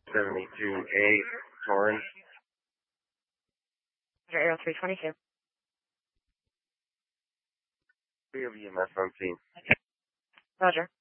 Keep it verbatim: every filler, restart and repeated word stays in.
seventy-two A, Torrance. Roger, Aero three twenty-two. We have E M S on scene. Roger.